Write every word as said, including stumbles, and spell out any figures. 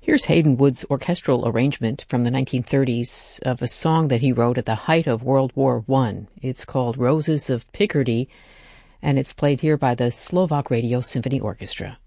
Here's Hayden Wood's orchestral arrangement from the nineteen thirties of a song that he wrote at the height of World War One. It's called Roses of Picardy, and it's played here by the Slovak Radio Symphony Orchestra.